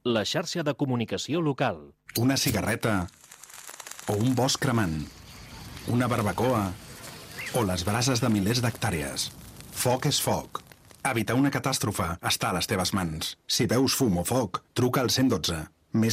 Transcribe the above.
la xarxa de comunicació local. Una cigarreta o un bosc cremant, una barbacoa o les brases de milers d'hectàrees. Foc és foc. Evitar una catàstrofe està a les teves mans. Si veus fum o foc, truca al 112.